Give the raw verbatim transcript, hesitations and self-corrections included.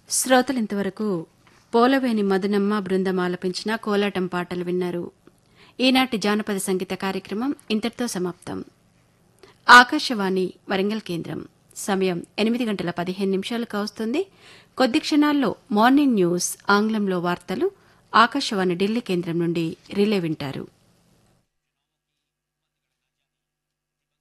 శ్రోతలింతవరకు పోలవేని మదనమ్మ బృందం ఆలపించిన కోలాటం పాటలు విన్నారు. ఈనాటి జానపద సంగీత కార్యక్రమం ఇంతటితో సమాప్తం. ఆకాశవాణి వరంగల్ కేంద్రం సమయం ఎనిమిది గంటల పదిహేను నిమిషాలు కావస్తుంది. కొద్ది క్షణాల్లో మార్నింగ్ న్యూస్ ఆంగ్లంలో వార్తలు ఆకాశవాణి ఢిల్లీ కేంద్రం నుండి రిలే వింటారు.